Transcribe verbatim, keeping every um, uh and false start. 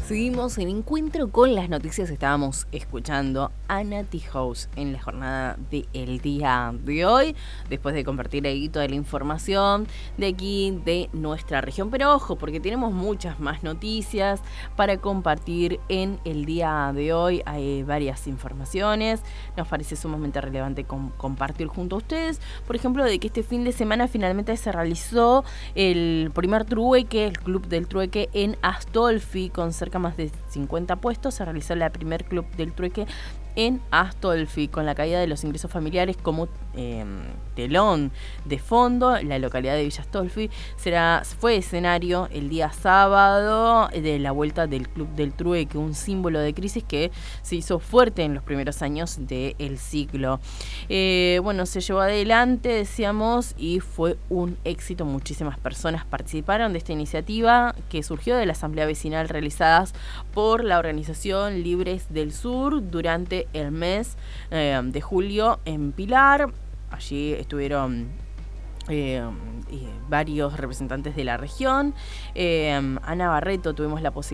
Seguimos en Encuentro con las Noticias. Estábamos escuchando a Nati House en la jornada del día de hoy, después de compartir ahí toda la información de aquí, de nuestra región. Pero ojo, porque tenemos muchas más noticias para compartir en el día de hoy. Hay varias informaciones. Nos parece sumamente relevante com- compartir junto a ustedes. Por ejemplo, de que este fin de semana finalmente se realizó el primer trueque, el Club del Trueque en Astolfi, con cerca más de cincuenta puestos. Se realizó la primer Club del Trueque en Astolfi, con la caída de los ingresos familiares como eh, telón de fondo. La localidad de Villa Astolfi será, fue escenario el día sábado de la vuelta del Club del Trueque, un símbolo de crisis que se hizo fuerte en los primeros años del ciclo. Eh, bueno, se llevó adelante, decíamos, y fue un éxito. Muchísimas personas participaron de esta iniciativa que surgió de la asamblea vecinal realizadas por la organización Libres del Sur durante el mes eh, de julio en Pilar. Allí estuvieron eh, eh, varios representantes de la región. Eh, Ana Barreto, tuvimos la posibilidad